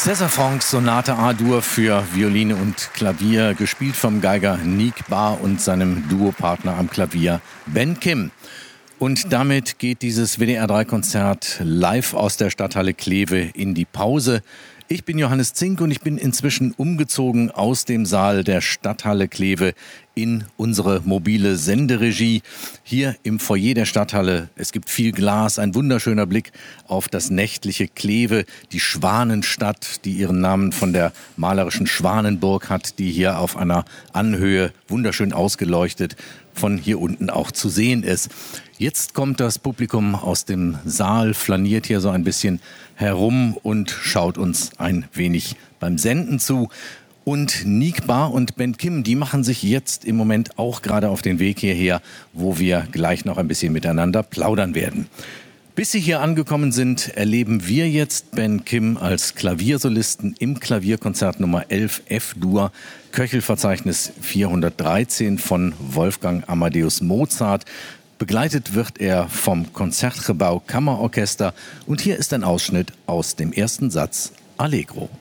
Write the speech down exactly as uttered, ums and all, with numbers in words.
César Franck Sonate A-Dur für Violine und Klavier, gespielt vom Geiger Nick Barr und seinem Duopartner am Klavier Ben Kim. Und damit geht dieses W D R drei Konzert live aus der Stadthalle Kleve in die Pause. Ich bin Johannes Zink und ich bin inzwischen umgezogen aus dem Saal der Stadthalle Kleve in unsere mobile Senderegie. Hier im Foyer der Stadthalle. Es gibt viel Glas, ein wunderschöner Blick auf das nächtliche Kleve, die Schwanenstadt, die ihren Namen von der malerischen Schwanenburg hat, die hier auf einer Anhöhe wunderschön ausgeleuchtet von hier unten auch zu sehen ist. Jetzt kommt das Publikum aus dem Saal, flaniert hier so ein bisschen herum und schaut uns ein wenig beim Senden zu. Und Nick Barr und Ben Kim, die machen sich jetzt im Moment auch gerade auf den Weg hierher, wo wir gleich noch ein bisschen miteinander plaudern werden. Bis sie hier angekommen sind, erleben wir jetzt Ben Kim als Klaviersolisten im Klavierkonzert Nummer elf F-Dur, Köchelverzeichnis vierhundertdreizehn von Wolfgang Amadeus Mozart. Begleitet wird er vom Concertgebouw Kammerorchester und hier ist ein Ausschnitt aus dem ersten Satz Allegro.